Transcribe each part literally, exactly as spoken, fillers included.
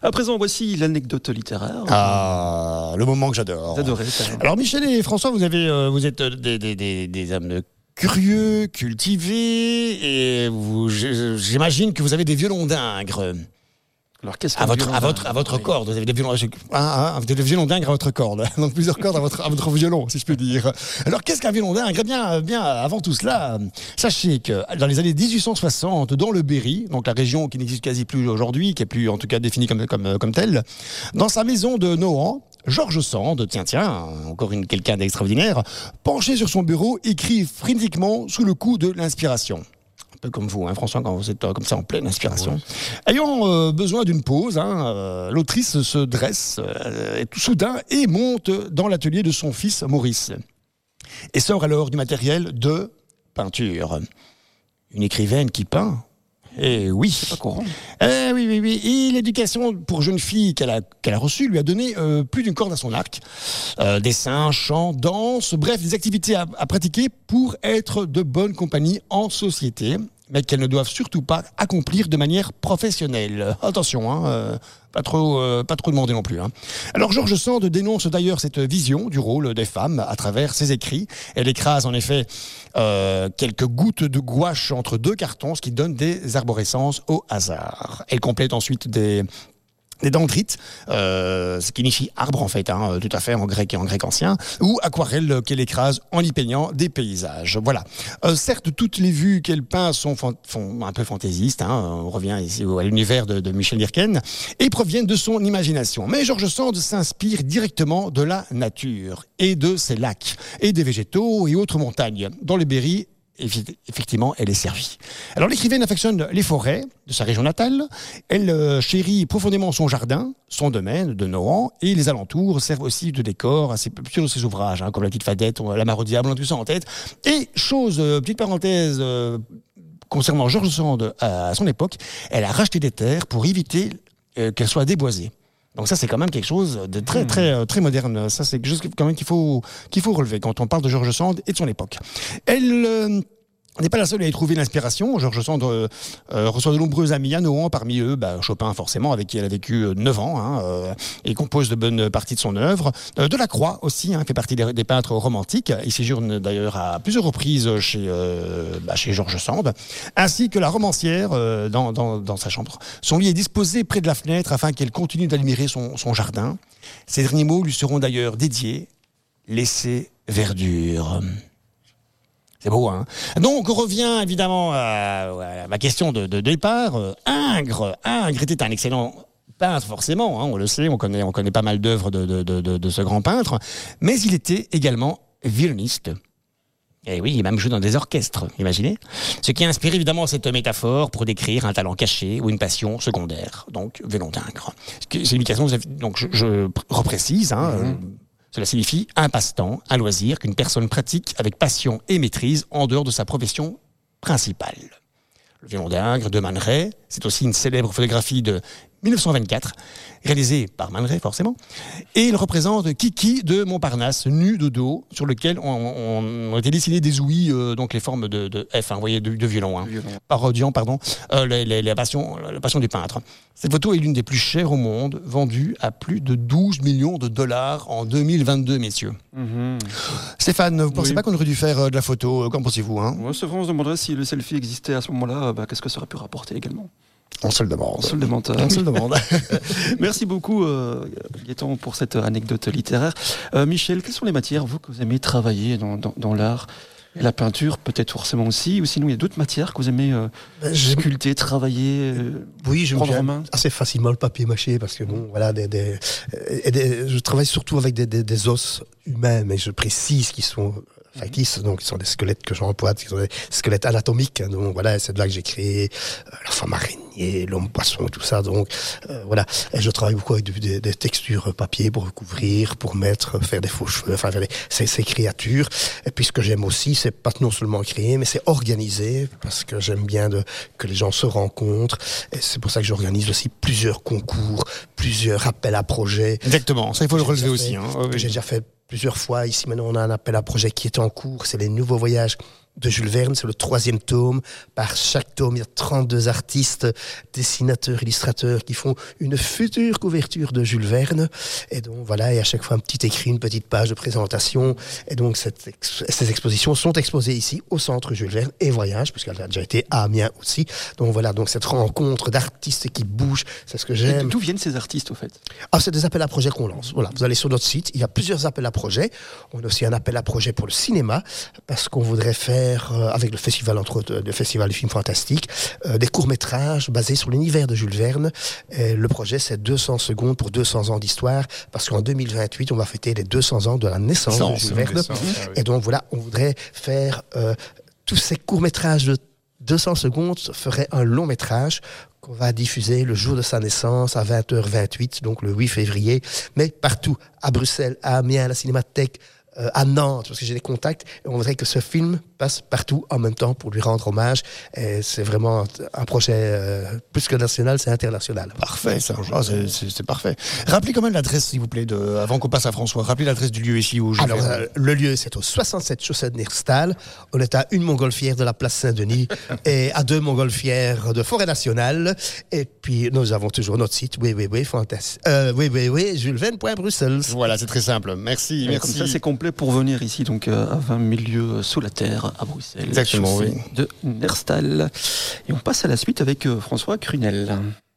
À présent, voici l'anecdote littéraire. Ah, le moment que j'adore. Vous adorez. Alors Michel et François, vous avez, euh, vous êtes des, des, des, des hommes curieux, cultivés, et vous, j'imagine que vous avez des violons d'Ingres. Alors, qu'est-ce à votre, à votre, à votre corde, vous avez des violons, ah, ah, des violons d'Ingres à votre corde, donc plusieurs cordes à votre, à votre violon, si je peux dire. Alors, qu'est-ce qu'un violon d'Ingres ? Eh bien, bien, avant tout cela, sachez que dans les années dix-huit cent soixante, dans le Berry, donc la région qui n'existe quasi plus aujourd'hui, qui est plus, en tout cas, définie comme, comme, comme telle, dans sa maison de Nohant, Georges Sand, tiens, tiens, encore une, quelqu'un d'extraordinaire, penché sur son bureau, écrit frénétiquement sous le coup de l'inspiration. Un peu comme vous, hein, François, quand vous êtes euh, comme ça en pleine inspiration. Ouais. Ayant euh, besoin d'une pause, hein, euh, l'autrice se dresse euh, tout soudain et monte dans l'atelier de son fils Maurice. Et sort alors du matériel de peinture. Une écrivaine qui peint. Eh oui. C'est pas courant. Eh oui, oui, oui. Et l'éducation pour jeune fille qu'elle a, qu'elle a reçue lui a donné euh, plus d'une corde à son arc. Euh, dessin, chant, danse, bref, des activités à, à pratiquer pour être de bonne compagnie en société, mais qu'elles ne doivent surtout pas accomplir de manière professionnelle. Attention, hein, euh, pas trop, euh, pas trop demandé non plus. Hein. Alors Georges Sand dénonce d'ailleurs cette vision du rôle des femmes à travers ses écrits. Elle écrase en effet euh, quelques gouttes de gouache entre deux cartons, ce qui donne des arborescences au hasard. Elle complète ensuite des... des dendrites, euh, ce qui signifie arbre en fait, hein, tout à fait en grec et en grec ancien, ou aquarelle qu'elle écrase en y peignant des paysages. Voilà. Euh, certes, toutes les vues qu'elle peint sont, fan- font un peu fantaisistes, hein, on revient ici à l'univers de, de Michel Dirken, et proviennent de son imagination. Mais Georges Sand s'inspire directement de la nature, et de ses lacs, et des végétaux et autres montagnes. Dans le Berry, effectivement, elle est servie. Alors, l'écrivaine affectionne les forêts de sa région natale. Elle euh, chérit profondément son jardin, son domaine de Nohant, et les alentours servent aussi de décor à ses, plusieurs de ses ouvrages, hein, comme La Petite Fadette, La Mare au Diable, on a tout ça en tête. Et, chose, euh, petite parenthèse, euh, concernant Georges Sand à son époque, elle a racheté des terres pour éviter euh, qu'elles soient déboisées. Donc ça, c'est quand même quelque chose de très, très, très moderne. Ça, c'est quelque chose quand même qu'il faut, qu'il faut relever quand on parle de Georges Sand et de son époque. Elle euh, n'est pas la seule à y trouver l'inspiration. Georges Sand euh, euh, reçoit de nombreux amis à Nohant, parmi eux bah, Chopin, forcément, avec qui elle a vécu euh, neuf ans, hein, euh, et compose de bonnes parties de son œuvre. Euh, Delacroix aussi, hein, fait partie des, des peintres romantiques. Il séjourne d'ailleurs à plusieurs reprises chez, euh, bah, chez Georges Sand, ainsi que la romancière euh, dans, dans, dans sa chambre. Son lit est disposé près de la fenêtre afin qu'elle continue d'admirer son, son jardin. Ces derniers mots lui seront d'ailleurs dédiés. Laissez verdure. C'est beau, hein. Donc, on revient évidemment à, à ma question de, de départ. Euh, Ingres, Ingres était un excellent peintre, forcément, hein, on le sait, on connaît, on connaît pas mal d'œuvres de, de, de, de, de ce grand peintre, mais il était également violoniste. Et oui, il a même joué dans des orchestres, imaginez. Ce qui a inspiré évidemment cette métaphore pour décrire un talent caché ou une passion secondaire. Donc, violon d'Ingres. C'est une question, donc je, je reprécise, hein, mm-hmm. euh, cela signifie un passe-temps, un loisir qu'une personne pratique avec passion et maîtrise en dehors de sa profession principale. Le violon d'Ingres de Man Ray, c'est aussi une célèbre photographie de dix-neuf cent vingt-quatre, réalisée par Man Ray forcément, et il représente Kiki de Montparnasse, nu de dos, sur lequel on, on, on été dessiné des ouïes, euh, donc les formes de, de F, hein, vous voyez, de, de violon, hein, violon. Parodiant, pardon, euh, les, les, la, passion, la passion du peintre. Cette photo est l'une des plus chères au monde, vendue à plus de douze millions de dollars en deux mille vingt-deux, messieurs. Mm-hmm. Stéphane, vous ne pensez oui. pas qu'on aurait dû faire euh, de la photo, qu'en pensez-vous, hein? Ouais, c'est vrai, on se demanderait si le selfie existait à ce moment-là, bah, qu'est-ce que ça aurait pu rapporter également? On se le demande. On se le demande. On se le demande. Merci beaucoup, euh, Gaëtan, pour cette anecdote littéraire. Euh, Michel, quelles sont les matières, vous, que vous aimez travailler dans, dans, dans l'art? La peinture, peut-être forcément aussi, ou sinon il y a d'autres matières que vous aimez euh, ben, sculpter, travailler, euh, oui, je prendre en main? Assez facilement le papier mâché, parce que bon, voilà, des, des, des, je travaille surtout avec des, des, des os humains, mais je précise qu'ils sont factices, donc ce sont des squelettes que j'emploie, qui sont des squelettes anatomiques, hein, donc voilà, c'est de là que j'ai créé euh, la femme araignée, l'homme poisson, tout ça, donc euh, voilà, et je travaille beaucoup avec des, des textures papier pour recouvrir, pour mettre, faire des faux cheveux, enfin faire des, ces, ces créatures, et puis ce que j'aime aussi, c'est pas non seulement créer, mais c'est organiser, parce que j'aime bien de, que les gens se rencontrent, et c'est pour ça que j'organise aussi plusieurs concours, plusieurs appels à projets. Exactement, ça il faut le relever aussi. Hein. J'ai déjà fait plusieurs fois. Ici, maintenant, on a un appel à projet qui est en cours. C'est les nouveaux voyages de Jules Verne, c'est le troisième tome. Par chaque tome, il y a trente-deux artistes, dessinateurs, illustrateurs qui font une future couverture de Jules Verne. Et donc voilà, et à chaque fois un petit écrit, une petite page de présentation. Et donc cette ex- ces expositions sont exposées ici au Centre Jules Verne et Voyage, puisqu'elle a déjà été à Amiens aussi. Donc voilà, donc cette rencontre d'artistes qui bougent, c'est ce que j'aime. D'où viennent ces artistes au fait? Ah, c'est des appels à projets qu'on lance. Voilà, vous allez sur notre site, il y a plusieurs appels à projets. On a aussi un appel à projet pour le cinéma, parce qu'on voudrait faire euh, avec le festival, entre autres, le festival du film fantastique, euh, des courts-métrages basés sur l'univers de Jules Verne. Et le projet, c'est deux cents secondes pour deux cents ans d'histoire, parce qu'en deux mille vingt-huit, on va fêter les deux cents ans de la naissance Sens, de Jules Verne. Naissance, ah oui. Et donc voilà, on voudrait faire euh, tous ces courts-métrages de deux cents secondes ferait un long métrage qu'on va diffuser le jour de sa naissance à vingt heures vingt-huit, donc le huit février, mais partout, à Bruxelles, à Amiens, à la Cinémathèque, euh, à Nantes, parce que j'ai des contacts, et on voudrait que ce film passe partout en même temps pour lui rendre hommage. Et c'est vraiment un projet euh, plus que national, c'est international. Parfait, ça. Oh, c'est, c'est, c'est parfait. Rappelez quand même l'adresse, s'il vous plaît, de, avant qu'on passe à François. Rappelez l'adresse du lieu ici où je Alors, vais... euh, le lieu, c'est au soixante-sept chaussée de Nerstal. On est à une montgolfière de la place Saint-Denis et à deux montgolfières de Forêt Nationale. Et puis, nous avons toujours notre site, oui, oui, oui, fantastique. Euh, oui, oui, oui, jules verne point bruxelles. Voilà, c'est très simple. Merci, et merci. Comme ça, c'est complet pour venir ici, donc euh, à vingt mille lieues sous la terre, à Bruxelles. Exactement, oui. De Nerstal. Et on passe à la suite avec euh, François Crunel.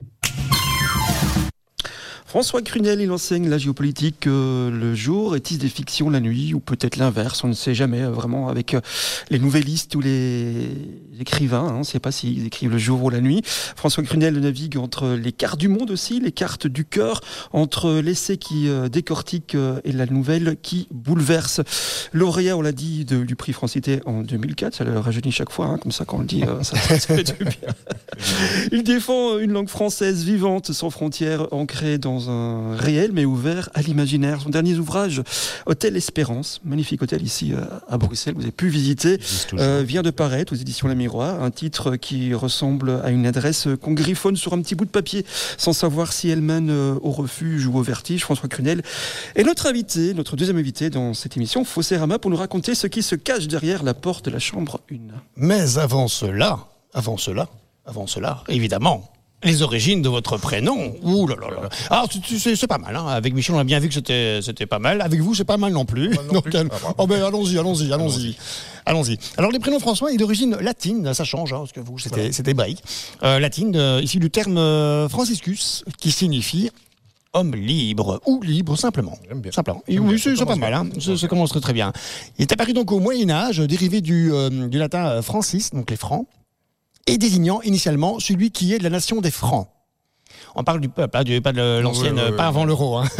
François Crunel, il enseigne la géopolitique euh, le jour et tisse des fictions la nuit, ou peut-être l'inverse, on ne sait jamais, euh, vraiment, avec euh, les nouvellistes ou les écrivains, hein, on ne sait pas s'ils écrivent le jour ou la nuit. François Crunel navigue entre les cartes du monde aussi, les cartes du cœur, entre l'essai qui euh, décortique euh, et la nouvelle qui bouleverse. Lauréat, on l'a dit, de, du prix Francité en deux mille quatre, ça le rajeunit chaque fois, hein, comme ça quand on le dit, euh, ça, ça fait du bien. Il défend une langue française vivante, sans frontières, ancrée dans un réel mais ouvert à l'imaginaire. Son dernier ouvrage, Hôtel Espérance, magnifique hôtel ici à Bruxelles, vous avez pu visiter, euh, vient de paraître aux éditions La Miroir, un titre qui ressemble à une adresse qu'on griffonne sur un petit bout de papier sans savoir si elle mène au refuge ou au vertige. François Crunel est notre invité, notre deuxième invité dans cette émission Fossérama, pour nous raconter ce qui se cache derrière la porte de la chambre un. Mais avant cela, avant cela, avant cela, évidemment, les origines de votre prénom. Ouh là là là. Alors, c'est, c'est pas mal. Hein. Avec Michel, on a bien vu que c'était, c'était pas mal. Avec vous, c'est pas mal non plus. Non Donc, plus. Euh, Ah, oh ben, allons-y, allons-y, allons-y, allons-y. Alors, les prénoms François est d'origine latine. Ça change, hein, parce que vous, c'était, voilà. c'était hébraïque. Euh, latine, euh, issu du terme euh, franciscus, qui signifie homme libre, ou libre, simplement. J'aime bien. Simplement. J'aime oui, bien. c'est, c'est pas mal. Hein. Ça, ça commence très, très bien. Il est apparu donc au Moyen-Âge, dérivé du, euh, du latin francis, donc les francs, et désignant initialement celui qui est de la nation des Francs. On parle du peuple, hein, du, pas de l'ancienne, oui, oui, pas oui, avant oui. l'euro. Hein.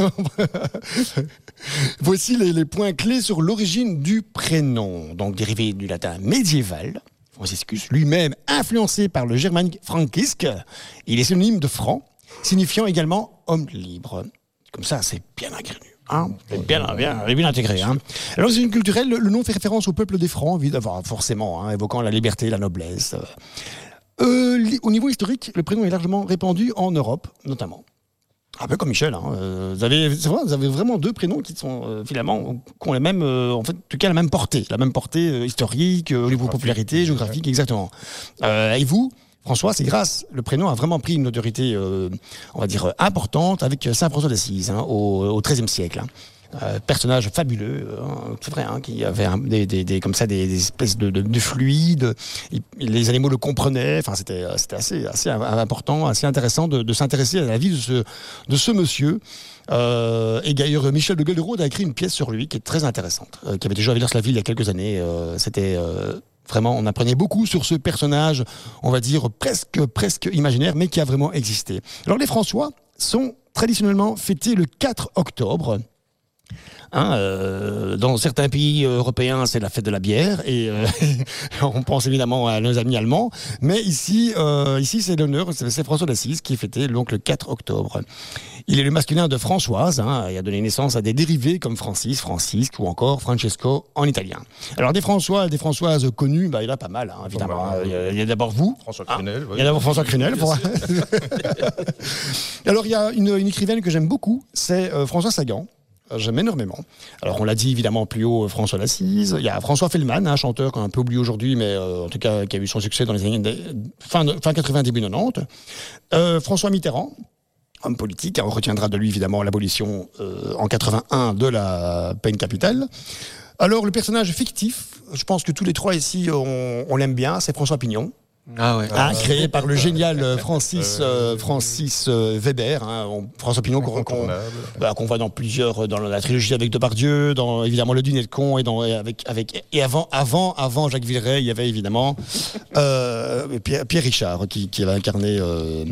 Voici les, les points clés sur l'origine du prénom, donc dérivé du latin médiéval. Franciscus, lui-même influencé par le germanique frankisque, il est synonyme de franc, signifiant également homme libre. Comme ça, c'est bien agréé. Hein, bien, bien, bien intégré. Hein. Alors, c'est une culturelle, le, le nom fait référence au peuple des Francs, forcément, hein, évoquant la liberté, la noblesse. Euh, au niveau historique, le prénom est largement répandu en Europe, notamment. Un peu comme Michel. Hein. Euh, vous, avez, c'est vrai, vous avez vraiment deux prénoms qui sont euh, finalement qui ont la même, euh, en fait, en tout cas la même portée, la même portée euh, historique, euh, au niveau popularité, géographique, exactement. Euh, et vous, François, c'est grâce, le prénom a vraiment pris une autorité, euh, on va dire, importante avec Saint François d'Assise, hein, au, au treizième siècle. Hein. Euh, personnage fabuleux, hein, c'est vrai, hein, qui avait un, des, des, des, comme ça des, des espèces de, de, de fluides. Il, les animaux le comprenaient. Enfin, c'était, c'était assez, assez important, assez intéressant de, de s'intéresser à la vie de ce, de ce monsieur. Euh, et d'ailleurs, Michel de Gelderode a écrit une pièce sur lui qui est très intéressante, euh, qui avait déjà à Villers-la-Ville il y a quelques années. Euh, c'était euh, vraiment, on apprenait beaucoup sur ce personnage, on va dire presque, presque imaginaire, mais qui a vraiment existé. Alors, les François sont traditionnellement fêtés le quatre octobre. Hein, euh, dans certains pays européens, c'est la fête de la bière et euh, on pense évidemment à nos amis allemands. Mais ici, euh, ici c'est l'honneur, c'est François d'Assise qui est fêté donc le quatre octobre. Il est le masculin de Françoise. Hein, il a donné naissance à des dérivés comme Francis, Francisque ou encore Francesco en italien. Alors des François, des Françoises connues, bah, il y en a pas mal, hein, évidemment. Bon, bah, il, y a, il y a d'abord vous, François Crunel. Hein, oui. Il y a d'abord François Crunel. Pour... Alors il y a une, une écrivaine que j'aime beaucoup, c'est euh, Françoise Sagan. J'aime énormément. Alors, on l'a dit évidemment plus haut, François Lassise. Il y a François Fellman, un chanteur qu'on a un peu oublié aujourd'hui, mais euh, en tout cas qui a eu son succès dans les années de, fin, de, fin quatre-vingts, début quatre-vingt-dix. Euh, François Mitterrand, homme politique. On retiendra de lui évidemment l'abolition euh, en quatre-vingt-un de la peine capitale. Alors, le personnage fictif, je pense que tous les trois ici, on, on l'aime bien, c'est François Pignon. Ah ouais. Hein, créé par le génial Francis euh, Francis euh, Weber, hein, on, François Pignon qu'on, qu'on, bah, qu'on voit dans plusieurs, dans la trilogie avec Depardieu, dans évidemment Le Dîner de con et dans et avec avec et avant avant avant Jacques Villeray, il y avait évidemment euh, Pierre, Pierre Richard qui, qui avait incarné. Euh,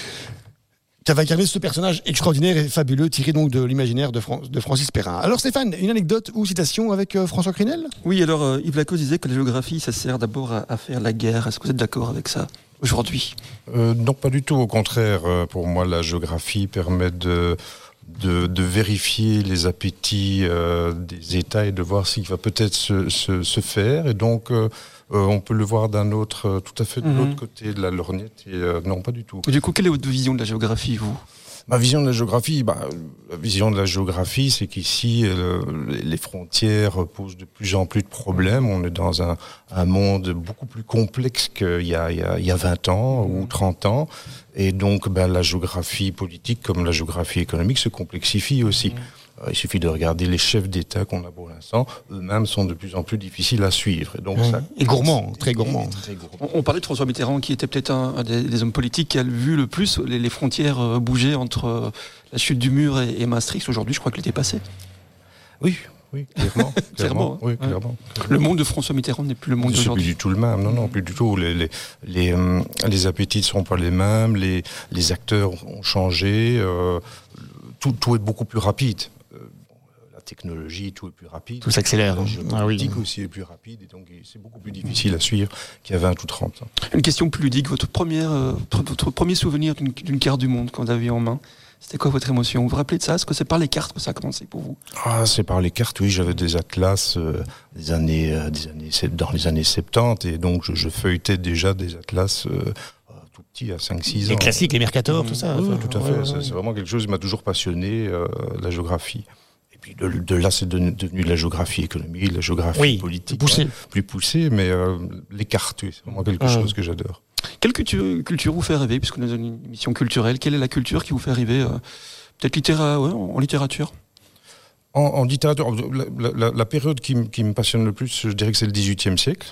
qui avait incarné ce personnage extraordinaire et fabuleux tiré donc de l'imaginaire de, Fran- de Francis Perrin. Alors Stéphane, une anecdote ou citation avec euh, François Crinel ? Oui, alors euh, Yves Lacoste disait que la géographie, ça sert d'abord à, à faire la guerre. Est-ce que vous êtes d'accord avec ça aujourd'hui ? euh, Non, pas du tout. Au contraire, euh, pour moi, la géographie permet de, de, de vérifier les appétits euh, des États et de voir ce qui va peut-être se, se, se faire. Et donc, euh, euh, on peut le voir d'un autre, euh, tout à fait de Mhm. l'autre côté de la lorgnette. Et, euh, non, pas du tout. Et du coup, quelle est votre vision de la géographie, vous ? Ma vision de la géographie, bah, la vision de la géographie, c'est qu'ici, euh, les frontières posent de plus en plus de problèmes. On est dans un, un monde beaucoup plus complexe qu'il y a, il y a, il y a vingt ans ou trente ans. Et donc, ben, la géographie politique comme la géographie économique se complexifie aussi. Euh, il suffit de regarder les chefs d'État qu'on a pour l'instant. Eux-mêmes sont de plus en plus difficiles à suivre. Et, donc, ça, Et gourmand, très gourmand. et très gourmand. On, on parlait de François Mitterrand, qui était peut-être un, un des, des hommes politiques qui a vu le plus les, les frontières euh, bouger entre euh, la chute du mur et, et Maastricht. Aujourd'hui, je crois qu'il était passé. Oui, oui, clairement. Clairement, Oui, ouais. clairement. Le monde de François Mitterrand n'est plus le monde C'est plus d'aujourd'hui. du tout le même, non, non, plus du tout. Les, les, les, euh, les appétits ne sont pas les mêmes, les, les acteurs ont changé, euh, tout, tout est beaucoup plus rapide. Euh, la technologie, tout est plus rapide. Tout s'accélère. La hein. Ah oui. géopolitique aussi est plus rapide, et donc c'est beaucoup plus difficile à suivre qu'il y a vingt ou trente ans. Une question plus ludique. Votre, première, euh, votre, votre premier souvenir d'une, d'une carte du monde quand vous avez en main, c'était quoi votre émotion ? Vous vous rappelez de ça ? Est-ce que c'est par les cartes que ça a commencé pour vous ? Ah, c'est par les cartes, oui, j'avais des atlas euh, des années, euh, des années, dans les années soixante-dix, et donc je, je feuilletais déjà des atlas euh, tout petits, à cinq six ans. Les classiques, les Mercator, tout ça. Oui, enfin, tout à fait. ouais, ouais, C'est, ouais. c'est vraiment quelque chose qui m'a toujours passionné, euh, la géographie. Et puis de, de là, c'est de- devenu de la géographie économique, la géographie Oui, politique. plus poussé. hein, plus poussée, mais euh, les cartes, oui, c'est vraiment quelque Ah. chose que j'adore. Quelle culture, culture vous fait rêver, puisque nous avons une émission culturelle ? Quelle est la culture qui vous fait rêver euh, peut-être littéra- ouais, en littérature ? En, en littérature, la, la- la période qui, m- qui me passionne le plus, je dirais que c'est le dix-huitième siècle.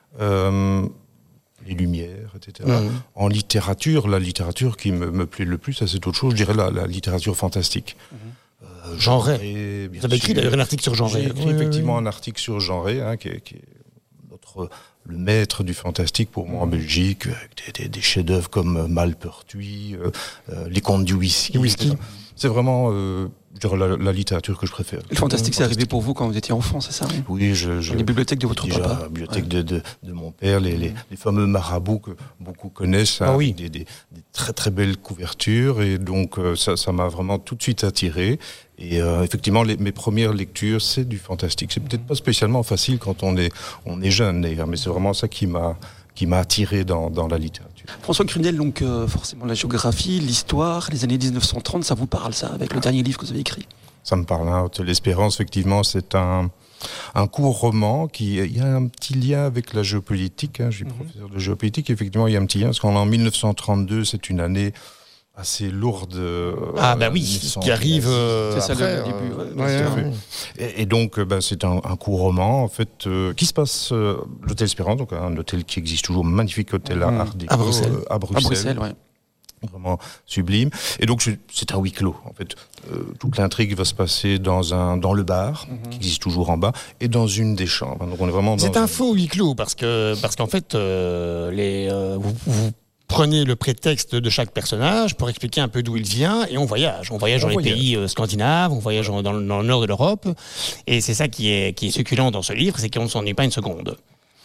Euh, les Lumières, et cetera. Mhm. En littérature, la littérature qui me, me plaît le plus, ça c'est autre chose, je dirais la, la littérature fantastique. Euh, Genrée. genrée, bien Vous avez écrit sûr. d'ailleurs un article sur Genré. J'ai écrit Oui, oui, effectivement oui. un article sur Genré, hein, qui est, qui est notre, le maître du fantastique pour moi en Belgique, avec des, des, des chefs-d'œuvre comme euh, Malpertuis, euh, euh, Les Contes du Whisky. Du whisky. et cetera. C'est vraiment euh, je dirais, la, la littérature que je préfère. Le fantastique, c'est arrivé pour vous quand vous étiez enfant, c'est ça ? Oui. Oui, je, je, Dans les bibliothèques de votre déjà, papa. la bibliothèque de, de, de mon père, les, les, les fameux marabouts que beaucoup connaissent, hein, Ah oui. avec des, des, des très très belles couvertures, et donc euh, ça, ça m'a vraiment tout de suite attiré. Et euh, effectivement, les, mes premières lectures, c'est du fantastique. C'est peut-être pas spécialement facile quand on est on est jeune, d'ailleurs, mais c'est vraiment ça qui m'a qui m'a attiré dans, dans la littérature. François Crinel, donc euh, forcément la géographie, l'histoire, les années dix-neuf cent trente, ça vous parle ça, avec le dernier livre que vous avez écrit ? Ça me parle, hein. Hôtel Espérance, effectivement, c'est un, un court roman qui, il y a un petit lien avec la géopolitique, hein. Je suis Mhm. professeur de géopolitique, effectivement, il y a un petit lien, parce qu'en mille neuf cent trente-deux, c'est une année assez lourde. euh, Ah bah oui, mille neuf cent qui arrive euh, C'est ça, le après, début, euh, ouais, ouais, bien sûr. ouais. Et, et donc, euh, ben, c'est un, un court roman, en fait, euh, qui se passe euh, l'hôtel Espérance, donc un hôtel qui existe toujours, magnifique hôtel à Mhm. Art Déco, À Bruxelles. euh, à À Bruxelles. Bruxelles, ouais. Vraiment sublime. Et donc je- c'est un huis clos. En fait, Euh, toute l'intrigue va se passer dans un dans le bar qui existe toujours en bas et dans une des chambres. Donc on est vraiment dans C'est un faux huis clos parce que parce qu'en fait euh, les euh, vous, vous prenez le prétexte de chaque personnage pour expliquer un peu d'où il vient et on voyage. On voyage On dans voyage. les pays euh, scandinaves, on voyage en- dans, le- dans le nord de l'Europe et c'est ça qui est qui est succulent dans ce livre, c'est qu'on ne s'ennuie pas une seconde.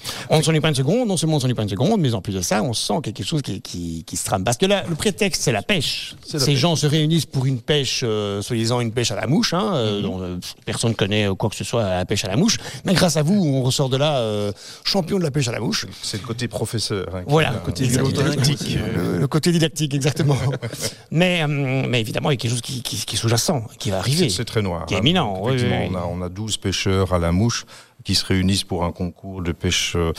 On ne s'ennuie pas une seconde, non seulement on ne s'ennuie pas une seconde, mais en plus de ça, on sent quelque chose qui, qui, qui se trame. Parce que là, le prétexte, c'est la pêche. C'est la Ces pêche. gens se réunissent pour une pêche, euh, soi-disant une pêche à la mouche, hein, euh, dont euh, personne ne connaît quoi que ce soit à la pêche à la mouche. Mais grâce à vous, on ressort de là euh, champion de la pêche à la mouche. C'est le côté professeur. Hein, qui Voilà, a un côté niveau didactique. didactique. Le, le côté didactique, exactement. mais, euh, mais évidemment, il y a quelque chose qui, qui, qui est sous-jacent, qui va arriver. C'est très noir. Qui est hein. éminent, Donc, oui, effectivement, oui, oui. On, a, on a douze pêcheurs à la mouche qui se réunissent pour un concours de pêche euh,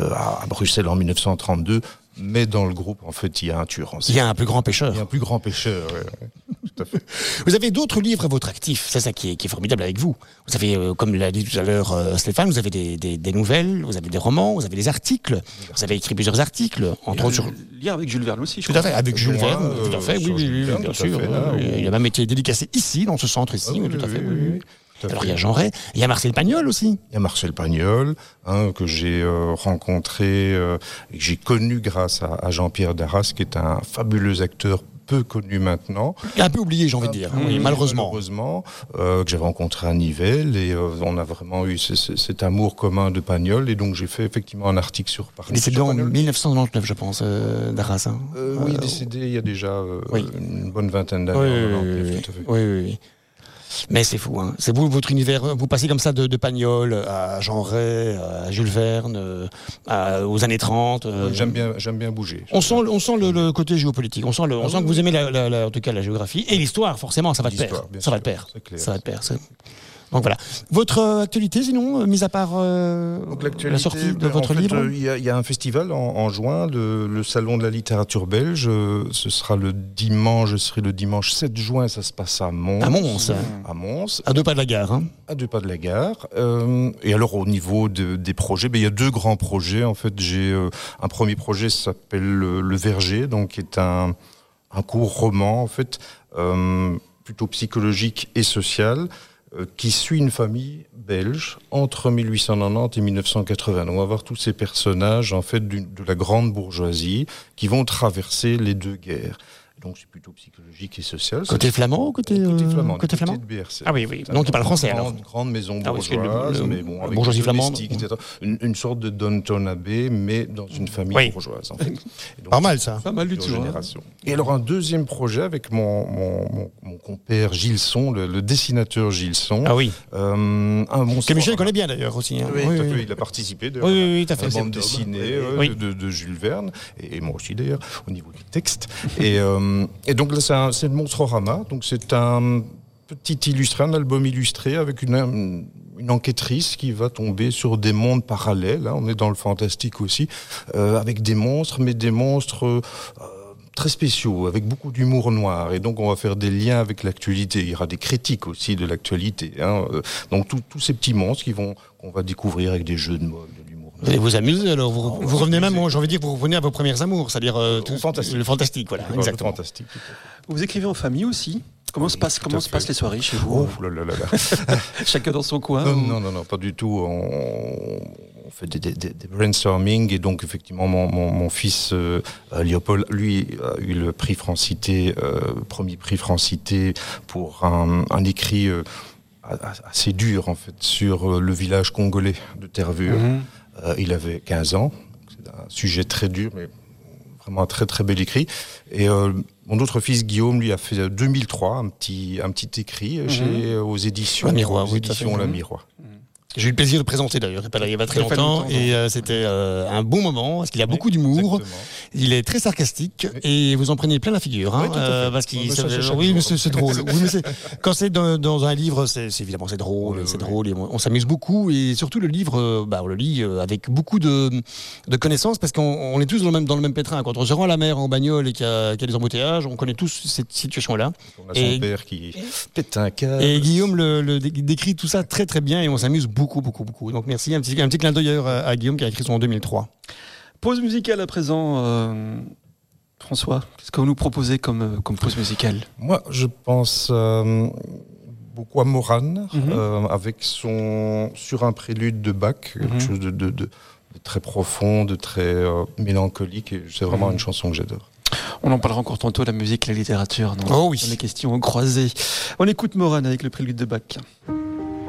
à Bruxelles en mille neuf cent trente-deux. Mais dans le groupe, en fait, il y a un tueur en Il série. y a un plus grand pêcheur. Il y a un plus grand pêcheur. Ouais, ouais. Tout à fait. Vous avez d'autres livres à votre actif, c'est ça qui est, qui est formidable avec vous. Vous avez, euh, comme l'a dit tout à l'heure euh, Stéphane, vous avez des, des, des nouvelles, vous avez des romans, vous avez des articles. Vous avez écrit plusieurs articles, entre autres sur... Lire avec Jules Verne aussi, je Tout à crois. fait, avec Jules Moi, Verne, euh, tout à fait, oui, sur oui, Jules oui, Verne, bien tout à sûr. fait, là, oui, oui. Il a même été dédicacé ici, dans ce centre ici, Ah oui, tout à oui, fait. oui, oui, oui. oui. Tout à Alors fait. il y a Jean Ray, il y a Marcel Pagnol aussi. Il y a Marcel Pagnol, hein, que j'ai euh, rencontré euh, et que j'ai connu grâce à, à Jean-Pierre Darras, qui est un fabuleux acteur peu connu maintenant. Un peu oublié, j'ai envie de dire, oui, malheureusement. Malheureusement, euh, que j'avais rencontré à Nivelles et euh, on a vraiment eu ce- ce- cet amour commun de Pagnol et donc j'ai fait effectivement un article sur Il Pagnol. est décédé Sur en Pagnol. mille neuf cent quatre-vingt-dix-neuf, je pense, euh, Darras. Hein. Euh, oui, décédé il y a déjà euh, Oui. une bonne vingtaine d'années. Oui, en oui, quatre-vingt-dix-neuf, oui, tout à fait. oui, oui, oui. Mais c'est fou, hein. C'est vous, votre univers, vous passez comme ça de, de Pagnol à Jean Ray, à Jules Verne, euh, à- aux années trente. euh, Oui, J'aime bien, j'aime bien bouger. On sent, le- on sent le, le côté géopolitique, on sent, le, on Ah sent oui, que vous aimez la, la- la- en tout cas la géographie et l'histoire, forcément, ça va de pair. L'histoire, bien Ça va sûr, de pair. c'est clair. Ça va de pair. c'est- Donc voilà. Votre euh, actualité, sinon, euh, mis à part euh, Donc, la sortie de ben, votre en fait, livre euh, Il y, a- il y a un festival en, en juin, le, le Salon de la littérature belge. euh, Ce sera le dimanche, je serai le dimanche sept juin, ça se passe à Mons. À Mons, À Mons, à deux pas de la gare. Hein. à deux pas de la gare. Euh, et alors au niveau de- des projets, ben, il y a deux grands projets. En fait, j'ai euh, un premier projet qui s'appelle le, le Verger, donc qui est un, un court roman en fait, euh, plutôt psychologique et social, euh, qui suit une famille belge entre mille huit cent quatre-vingt-dix et mille neuf cent quatre-vingts. Donc, on va voir tous ces personnages en fait d'une- de la grande bourgeoisie qui vont traverser les deux guerres. Donc c'est plutôt psychologique et social. Côté C'est- flamand ou côté, côté euh, flamand, côté du flamand côté de B R C. Ah oui, oui. Donc il parle français alors. Grande, grande maison Ah oui, parce que le- bourgeoise, le- mais bon, la avec bourgeoisie des flamande. domestiques, et cetera. Une, une sorte de Downton Abbey, mais dans une famille Oui. bourgeoise. En fait. Et donc, Pas mal ça. Pas mal du plusieurs tout. hein. générations. Et alors un deuxième projet avec mon, mon, mon, mon compère Gilson, le, le dessinateur Gilson. Ah oui. Euh, un monstre. Que Michel connaît bien d'ailleurs aussi. Hein. Oui, tout à fait, il a participé d'ailleurs, Oui, oui, oui, tout à à fait. la bande Septembre. dessinée Oui. euh, Oui. de, de Jules Verne, et, et moi aussi d'ailleurs, au niveau du texte. et, euh, et donc là, c'est un- c'est le Monstrorama, donc c'est un petit illustré, un album illustré avec une, une enquêtrice qui va tomber sur des mondes parallèles, hein, on est dans le fantastique aussi, euh, avec des monstres, mais des monstres... euh, très spéciaux, avec beaucoup d'humour noir. Et donc, on va faire des liens avec l'actualité. Il y aura des critiques aussi de l'actualité. Hein. Euh, Donc, tout- tous ces petits monstres qui vont, qu'on va découvrir avec des jeux de mots, de l'humour Vous allez vous amuser alors. Vous, on vous va revenez même, s'amuser. moi, j'ai envie de dire, vous revenez à vos premières amours, c'est-à-dire euh, Au tout- fantastique. le fantastique, voilà, noir. exactement. Fantastique. tout à fait. Vous écrivez en famille aussi. Comment se passe, tout comment à se fait. passent les soirées chez vous Oh là là là là. Chacun dans son coin. Non, ou- non, non, non, pas du tout. On, on fait des, des, des- des brainstorming et donc effectivement mon, mon, mon fils euh, euh, Léopold, lui, a eu le prix Francité, euh, premier prix Francité pour un, un écrit euh, a- a- assez dur en fait sur euh, le village congolais de Tervure. Mhm. Euh, il avait quinze ans. C'est un sujet très dur, mais vraiment un très très bel écrit. Et euh, mon autre fils Guillaume, lui, a fait deux mille trois un petit un petit écrit chez aux éditions La Miroir, aux oui, tout à fait. éditions La Mhm. Miroir. J'ai eu le plaisir de présenter d'ailleurs, il n'y a pas très Il y a pas longtemps, longtemps, et euh, c'était euh, un bon moment, parce qu'il a beaucoup d'humour, Exactement. il est très sarcastique, et vous en prenez plein la figure, hein, Oui, tout à fait. euh, parce Oh, qu'il, mais ça, c'est chaque oui, jour. mais c'est, c'est drôle. Oui, mais c'est, quand c'est dans, dans un livre, c'est, c'est évidemment c'est drôle, Oui, c'est oui. drôle, et on, on s'amuse beaucoup, et surtout le livre, euh, bah, on le lit euh, avec beaucoup de, de connaissances, parce qu'on on est tous dans le même dans le même pétrin. Quand on se rend à la mer en bagnole et qu'il y a, qu'il y a des embouteillages, on connaît tous cette situation-là. On a son Et- père qui pète un câble. Et Guillaume le, le dé- décrit tout ça très très bien et on s'amuse beaucoup beaucoup beaucoup. Donc merci, un petit, un petit clin d'œil d'ailleurs à, à Guillaume qui a écrit son en deux mille trois. Pause musicale à présent. euh, François, qu'est-ce que vous nous proposez comme, euh, comme pause musicale? Moi, je pense euh, beaucoup à Moran, Mhm. euh, avec son sur un prélude de Bach, quelque Mhm. chose de, de- de- de très profond, de très euh, mélancolique. Et c'est vraiment Mhm. une chanson que j'adore. On en parlera encore tantôt, la musique, la littérature, dans, Oh oui. dans les questions croisées. On écoute Moran avec le prélude de Bach.